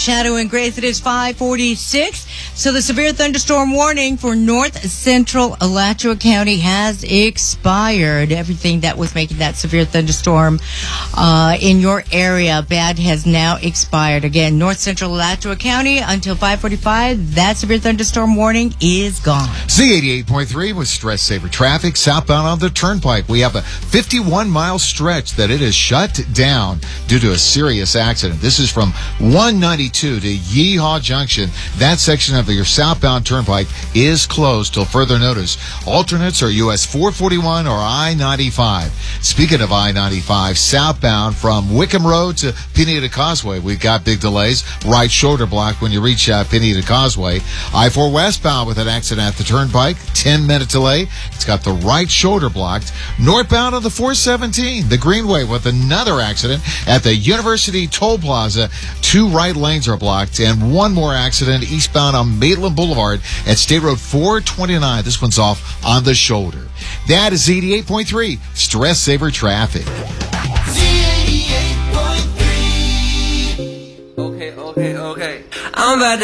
Shadow and Grace, it is 5:46. So the severe thunderstorm warning for north central Alachua County has expired. Everything that was making that severe thunderstorm in your area bad has now expired. Again, north central Alachua County until 5:45. That severe thunderstorm warning is gone. Z88.3 with Stress Saver Traffic southbound on the Turnpike. We have a 51-mile stretch that it is shut down due to a serious accident. This is from 192 to Yeehaw Junction. That section of your southbound Turnpike is closed till further notice. Alternates are US 441 or I-95. Speaking of I-95, southbound from Wickham Road to Pineda Causeway, we've got big delays. Right shoulder block when you reach Pineda Causeway. I-4 westbound with an accident at the Turnpike, 10-minute delay. It's got the right shoulder blocked. Northbound on the 417, the Greenway with another accident at the University Toll Plaza. Two right lanes are blocked, and one more accident eastbound on Maitland Boulevard at State Road 429. This one's off on the shoulder. That is Z88.3 Stress Saver Traffic. Z88.3. Okay. I'm about to